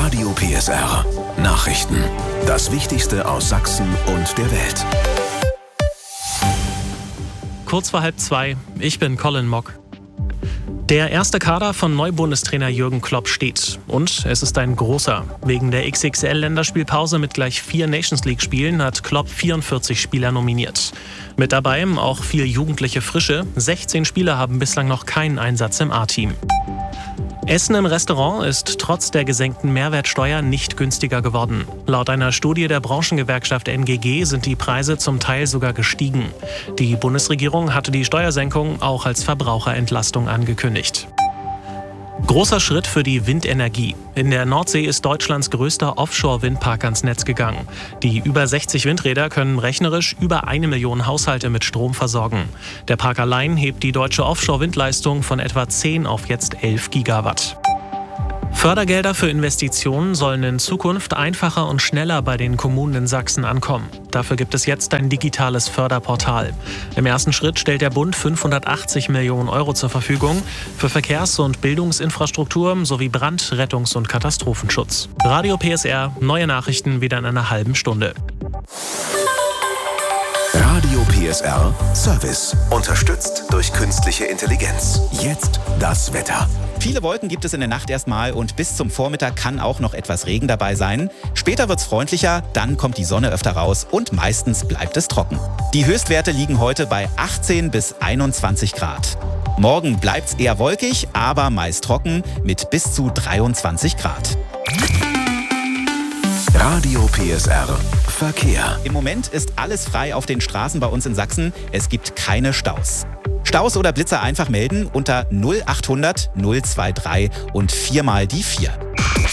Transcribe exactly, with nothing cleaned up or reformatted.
Radio P S R. Nachrichten. Das Wichtigste aus Sachsen und der Welt. Kurz vor halb zwei. Ich bin Colin Mock. Der erste Kader von Neubundestrainer Jürgen Klopp steht. Und es ist ein großer. Wegen der X X L-Länderspielpause mit gleich vier Nations-League-Spielen hat Klopp vierundvierzig Spieler nominiert. Mit dabei auch vier jugendliche Frische. sechzehn Spieler haben bislang noch keinen Einsatz im A-Team. Essen im Restaurant ist trotz der gesenkten Mehrwertsteuer nicht günstiger geworden. Laut einer Studie der Branchengewerkschaft N G G sind die Preise zum Teil sogar gestiegen. Die Bundesregierung hatte die Steuersenkung auch als Verbraucherentlastung angekündigt. Großer Schritt für die Windenergie. In der Nordsee ist Deutschlands größter Offshore-Windpark ans Netz gegangen. Die über sechzig Windräder können rechnerisch über eine Million Haushalte mit Strom versorgen. Der Park allein hebt die deutsche Offshore-Windleistung von etwa zehn auf jetzt elf Gigawatt. Fördergelder für Investitionen sollen in Zukunft einfacher und schneller bei den Kommunen in Sachsen ankommen. Dafür gibt es jetzt ein digitales Förderportal. Im ersten Schritt stellt der Bund fünfhundertachtzig Millionen Euro zur Verfügung für Verkehrs- und Bildungsinfrastruktur sowie Brand-, Rettungs- und Katastrophenschutz. Radio P S R, neue Nachrichten wieder in einer halben Stunde. Radio P S R Service. Unterstützt durch künstliche Intelligenz. Jetzt das Wetter. Viele Wolken gibt es in der Nacht erstmal und bis zum Vormittag kann auch noch etwas Regen dabei sein. Später wird's freundlicher, dann kommt die Sonne öfter raus und meistens bleibt es trocken. Die Höchstwerte liegen heute bei achtzehn bis einundzwanzig Grad. Morgen bleibt's eher wolkig, aber meist trocken mit bis zu dreiundzwanzig Grad. Radio P S R Verkehr. Im Moment ist alles frei auf den Straßen bei uns in Sachsen. Es gibt keine Staus. Staus oder Blitzer einfach melden unter null achthundert null drei drei und viermal die vier.